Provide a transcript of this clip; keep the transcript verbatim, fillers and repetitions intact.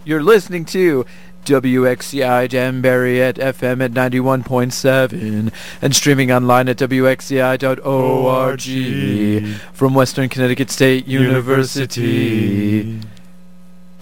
You're listening to W X C I Danbury at F M at ninety-one point seven and streaming online at W X C I dot org from Western Connecticut State University.